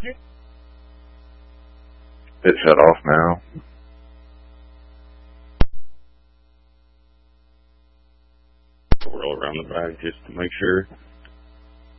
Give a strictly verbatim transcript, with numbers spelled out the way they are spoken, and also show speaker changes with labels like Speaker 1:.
Speaker 1: It shut off now. Roll around the back just to make sure.